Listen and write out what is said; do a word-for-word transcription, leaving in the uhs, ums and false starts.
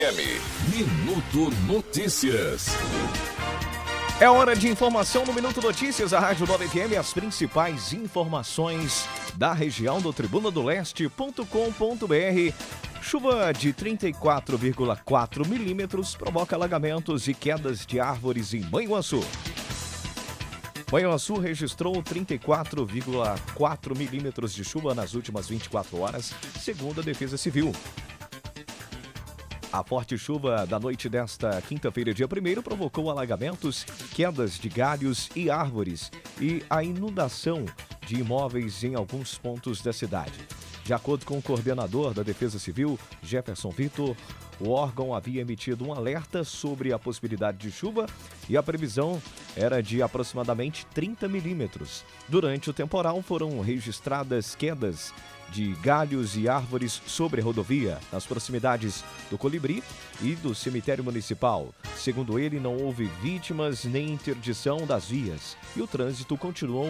M. Minuto Notícias. É hora de informação no Minuto Notícias, a Rádio Nova F M, as principais informações da região do tribuna do leste ponto com ponto br. Chuva de trinta e quatro vírgula quatro milímetros provoca alagamentos e quedas de árvores em Manhuaçu. Manhuaçu registrou trinta e quatro vírgula quatro milímetros de chuva nas últimas vinte e quatro horas, segundo a Defesa Civil. A forte chuva da noite desta quinta-feira, dia primeiro, provocou alagamentos, quedas de galhos e árvores e a inundação de imóveis em alguns pontos da cidade. De acordo com o coordenador da Defesa Civil, Jefferson Vitor, o órgão havia emitido um alerta sobre a possibilidade de chuva e a previsão era de aproximadamente trinta milímetros. Durante o temporal foram registradas quedas de galhos e árvores sobre a rodovia, nas proximidades do Colibri e do cemitério municipal. Segundo ele, não houve vítimas nem interdição das vias e o trânsito continuou